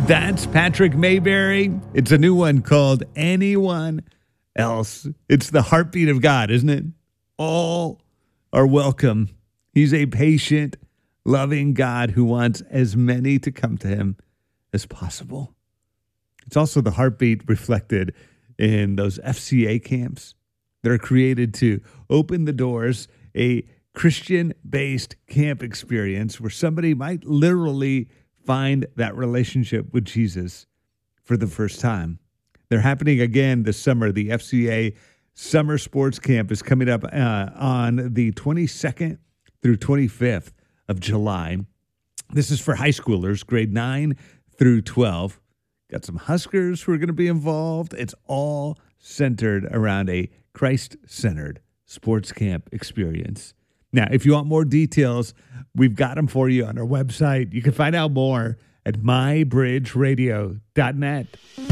That's Patrick Mayberry. It's a new one called Anyone Else. It's the heartbeat of God, isn't it? All are welcome. He's a patient, loving God who wants as many to come to him as possible. It's also the heartbeat reflected in those FCA camps that are created to open the doors, a Christian-based camp experience where somebody might literally find that relationship with Jesus for the first time. They're happening again this summer. The FCA Summer Sports Camp is coming up on the 22nd through 25th of July. This is for high schoolers, grade 9 through 12. Got some Huskers who are going to be involved. It's all centered around a Christ-centered sports camp experience. Now, if you want more details, we've got them for you on our website. You can find out more at mybridgeradio.net.